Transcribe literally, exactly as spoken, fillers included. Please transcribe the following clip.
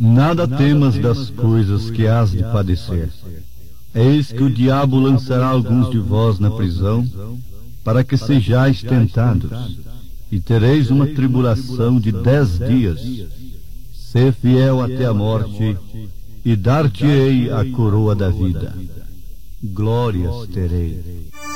Nada temas das coisas que hás de padecer. Eis que o diabo lançará alguns de vós na prisão, para que sejais tentados, e tereis uma tribulação de dez dias. Sê fiel até a morte, e dar-te-ei a coroa da vida. Glórias terei.